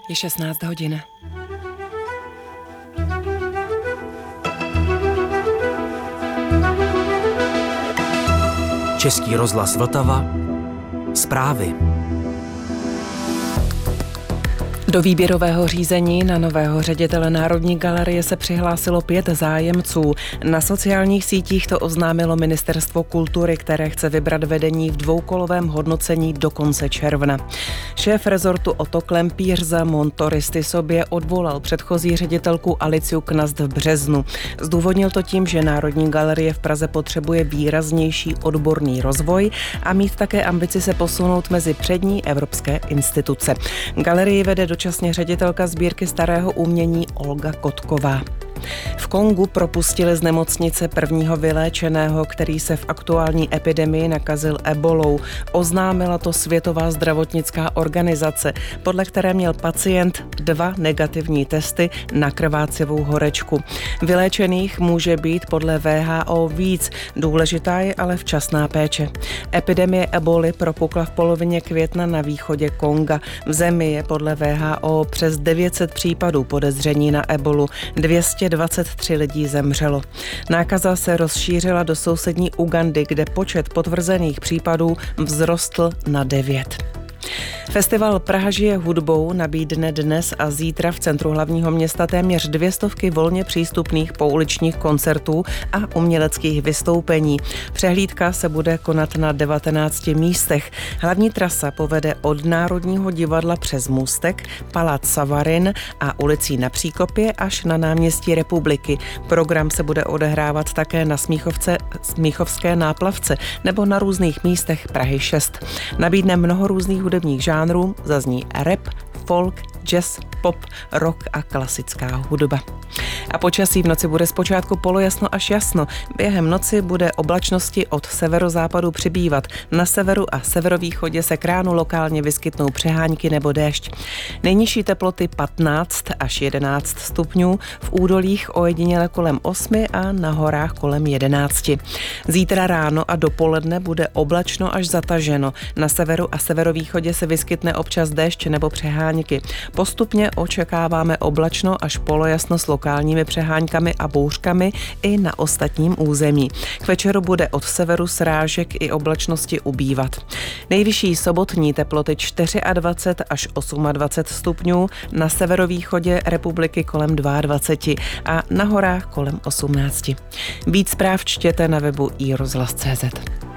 Je 16 hodin. Český rozhlas Vltava. Zprávy. Do výběrového řízení na nového ředitele Národní galerie se přihlásilo 5 zájemců. Na sociálních sítích to oznámilo Ministerstvo kultury, které chce vybrat vedení v dvoukolovém hodnocení do konce června. Šéf rezortu Otto Klempíř za Montoristy sobě odvolal předchozí ředitelku Aliciu Knast v březnu. Zdůvodnil to tím, že Národní galerie v Praze potřebuje výraznější odborný rozvoj a mít také ambici se posunout mezi přední evropské instituce. Galerii vede dočasně ředitelka sbírky starého umění Olga Kotková. V Kongu propustili z nemocnice prvního vyléčeného, který se v aktuální epidemii nakazil ebolou. Oznámila to Světová zdravotnická organizace, podle které měl pacient 2 negativní testy na krvácivou horečku. Vyléčených může být podle WHO víc, důležitá je ale včasná péče. Epidemie eboli propukla v polovině května na východě Konga. V zemi je podle WHO přes 900 případů podezření na ebolu, 223 lidí zemřelo. Nákaza se rozšířila do sousední Ugandy, kde počet potvrzených případů vzrostl na 9. Festival Praha žije hudbou nabídne dnes a zítra v centru hlavního města téměř 200 volně přístupných pouličních koncertů a uměleckých vystoupení. Přehlídka se bude konat na 19 místech. Hlavní trasa povede od Národního divadla přes Můstek, Palác Savarin a ulicí Na Příkopě až na náměstí Republiky. Program se bude odehrávat také na Smíchovské náplavce nebo na různých místech Prahy 6. Nabídne mnoho různých hudebních žánrů, zazní rap, folk, jazz, pop, rock a klasická hudba. A počasí v noci bude zpočátku polojasno až jasno. Během noci bude oblačnosti od severozápadu přibývat. Na severu a severovýchodě se k ránu lokálně vyskytnou přehánky nebo déšť. Nejnižší teploty 15 až 11 stupňů, v údolích ojediněle kolem 8 a na horách kolem 11. Zítra ráno a dopoledne bude oblačno až zataženo. Na severu a severovýchodě se vyskytne občas déšť nebo přehánky. Postupně očekáváme oblačno až polojasno s lokálními přeháňkami a bouřkami i na ostatním území. K večeru bude od severu srážek i oblačnosti ubývat. Nejvyšší sobotní teploty 24 až 28 stupňů, na severovýchodě republiky kolem 22 a na horách kolem 18. Víc zpráv čtěte na webu iRozhlas.cz.